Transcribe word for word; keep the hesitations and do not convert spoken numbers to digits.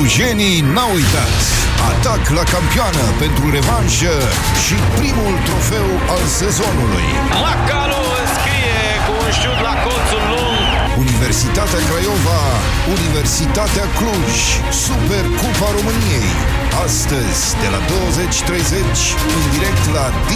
Clujenii n-au uitat. Atac la campioană pentru revanșă și primul trofeu al sezonului. Macalu înscrie cu un șut la colțul lung. Universitatea Craiova, Universitatea Cluj, Supercupa României. Astăzi, de la douăzeci treizeci, în direct la